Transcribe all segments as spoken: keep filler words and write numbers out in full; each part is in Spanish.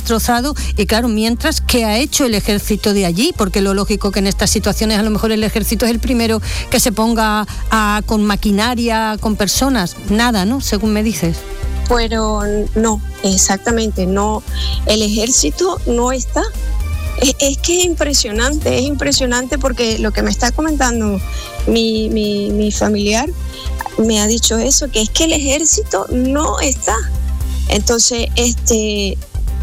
destrozado. Y claro, mientras, ¿qué ha hecho el ejército de allí? Porque lo lógico que en estas situaciones a lo mejor el ejército es el primero que se ponga a, con maquinaria, con personas. Nada, ¿no? Según me dices. Pero no, exactamente, no. El ejército no está. Es, es que es impresionante, es impresionante porque lo que me está comentando mi, mi, mi familiar me ha dicho eso, que es que el ejército no está. Entonces, este,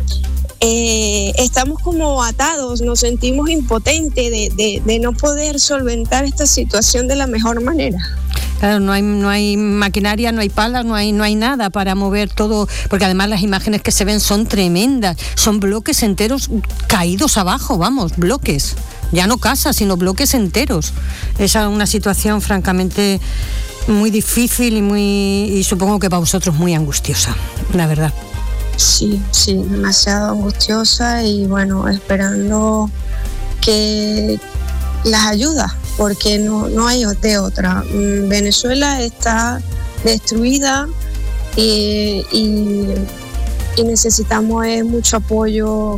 eh, estamos como atados, nos sentimos impotentes de, de, de no poder solventar esta situación de la mejor manera. Claro, no hay, no hay maquinaria, no hay palas, no hay, no hay nada para mover todo, porque además las imágenes que se ven son tremendas, son bloques enteros caídos abajo, vamos, bloques, ya no casas, sino bloques enteros. Es una situación francamente muy difícil y muy, y supongo que para vosotros muy angustiosa, la verdad. Sí, sí, demasiado angustiosa y bueno, esperando que las ayudas, porque no, no hay de otra. Venezuela está destruida y, y, y necesitamos eh, mucho apoyo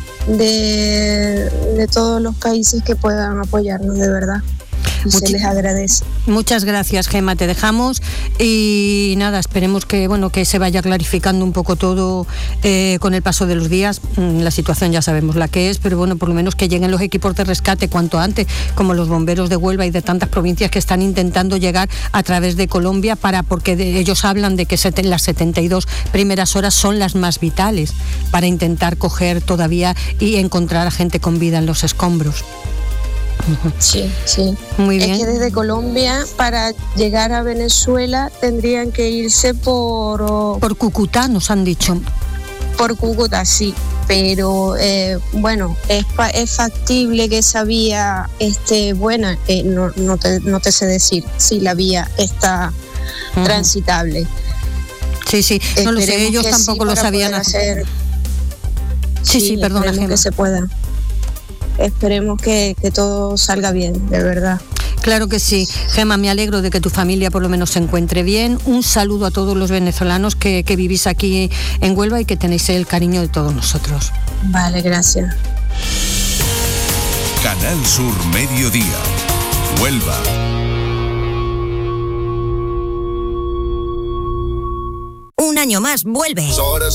de, de todos los países que puedan apoyarnos, de verdad. Y Much- se les agradece. Muchas gracias, Gemma, te dejamos y nada, esperemos que bueno que se vaya clarificando un poco todo eh, con el paso de los días. La situación ya sabemos la que es, pero bueno, por lo menos que lleguen los equipos de rescate cuanto antes, como los bomberos de Huelva y de tantas provincias que están intentando llegar a través de Colombia, para porque de, ellos hablan de que set, las setenta y dos primeras horas son las más vitales para intentar coger todavía y encontrar a gente con vida en los escombros. Sí, sí. Muy bien. Es que desde Colombia para llegar a Venezuela tendrían que irse por... Por Cúcuta, nos han dicho. Por Cúcuta, sí. Pero eh, bueno, es, es factible que esa vía esté buena. Eh, no, no, te, no te sé decir si la vía está uh-huh. transitable. Sí, sí. No lo sé, ellos tampoco sí, lo sabían hacer. Sí, sí, sí, perdona, Gemma. Que se pueda. Esperemos que, que todo salga bien, de verdad. Claro que sí. Gemma, me alegro de que tu familia por lo menos se encuentre bien. Un saludo a todos los venezolanos que, que vivís aquí en Huelva y que tenéis el cariño de todos nosotros. Vale, gracias. Canal Sur Mediodía, Huelva. Un año más vuelve.